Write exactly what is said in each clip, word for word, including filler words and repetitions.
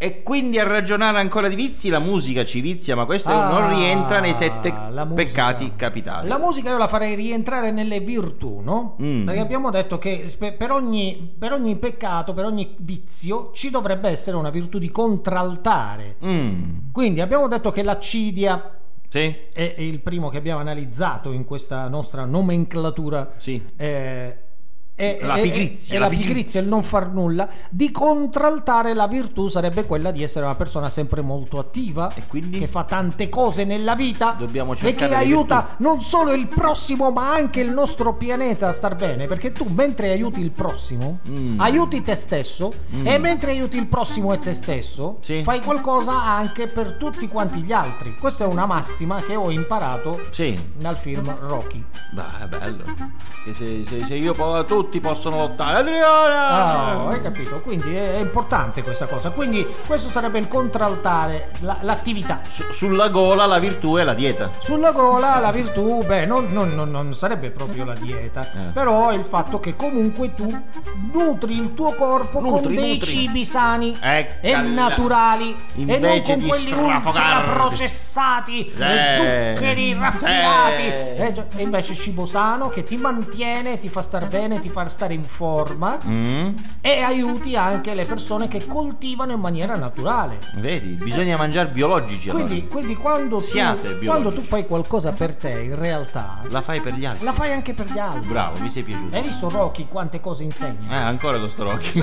E quindi a ragionare ancora di vizi, la musica ci vizia, ma questo Ah, non rientra nei sette la musica. peccati capitali. La musica io la farei rientrare nelle virtù, no? Mm. Perché abbiamo detto che spe- per ogni, per ogni peccato, per ogni vizio, ci dovrebbe essere una virtù di contraltare. Mm. Quindi abbiamo detto che l'accidia Sì? è il primo che abbiamo analizzato in questa nostra nomenclatura. Sì. Eh, è, La è- pigrizia, è la la pigrizia, pigrizia. il non far nulla. Di contraltare la virtù sarebbe quella di essere una persona sempre molto attiva, E quindi? che fa tante cose nella vita Dobbiamo e cercare che le aiuta virtù. non solo il prossimo ma anche il nostro pianeta a star bene, perché tu mentre aiuti il prossimo Mm. aiuti te stesso e mentre aiuti il prossimo e te stesso Sì. fai qualcosa anche per tutti quanti gli altri. Questa è una massima che ho imparato Sì. dal film Rocky. Beh, è bello. Che se, se, se io po- tutti possono lottare. Adriana! Ah, hai capito? Quindi è, è importante questa cosa. Quindi questo sarebbe il contraltare, la- l'attività. Su- sulla gola la virtù è la dieta. Sulla gola la virtù, beh, non, non- non- non sarebbe proprio la dieta, Eh. però il fatto che comunque tu nutri il tuo corpo Nutri, con dei nutri. cibi sani Ecco e là. naturali e non Invece con di quelli strafogarti. ultraprocessati, Sì. e zuccheri raffinati. Sì. Eh, già, e invece cibo sano che ti mantiene, ti fa star bene, ti fa stare in forma Mm. e aiuti anche le persone che coltivano in maniera naturale. Vedi, bisogna mangiare biologici. allora. Quindi, quindi quando, Siate tu, biologici. quando tu fai qualcosa per te, in realtà La fai per gli altri. la fai anche per gli altri. Bravo, mi sei piaciuto. Hai visto Rocky quante cose Eh, insegna? ancora con sto Rocky.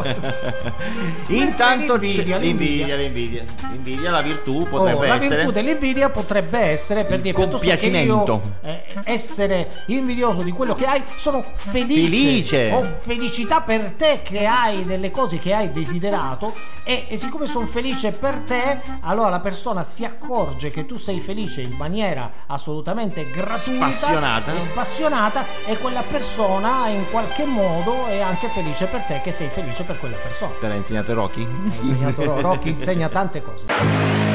Intanto L'invidia, c- l'invidia, l'invidia. L'invidia, la virtù Oh, potrebbe la essere. virtù dell'invidia potrebbe essere, per Il dire, piuttosto che compiacimento. io eh, essere invidioso di quello che hai, sono felice. Felice. Ho felicità per te che hai delle cose che hai desiderato e, e siccome sono felice per te, allora la persona si accorge che tu sei felice in maniera assolutamente gratuita Spassionata. e spassionata e quella persona in qualche modo è anche felice per te che sei felice per quella persona. Te l'ha insegnato Rocky? Ho insegnato Rocky insegna tante cose.